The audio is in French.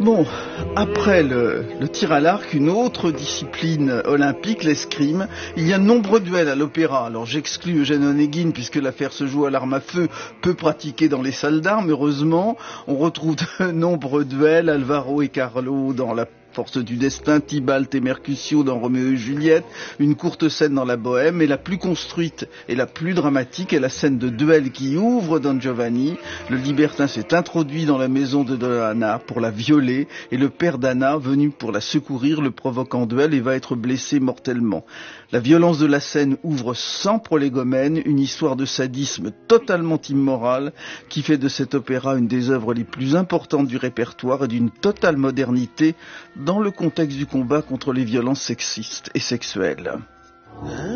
Bon, après le tir à l'arc, une autre discipline olympique, l'escrime. Il y a de nombreux duels à l'opéra. Alors j'exclus Eugène Onegin puisque l'affaire se joue à l'arme à feu, peu pratiquée dans les salles d'armes. Heureusement, on retrouve de nombreux duels, Alvaro et Carlo dans La Force du destin, Tybalt et Mercutio dans Roméo et Juliette, une courte scène dans la Bohème, et la plus construite et la plus dramatique est la scène de duel qui ouvre Don Giovanni. Le libertin s'est introduit dans la maison de Donna Anna pour la violer, et le père d'Anna, venu pour la secourir, le provoque en duel et va être blessé mortellement. La violence de la scène ouvre sans prolégomène une histoire de sadisme totalement immorale qui fait de cet opéra une des œuvres les plus importantes du répertoire et d'une totale modernité dans le contexte du combat contre les violences sexistes et sexuelles.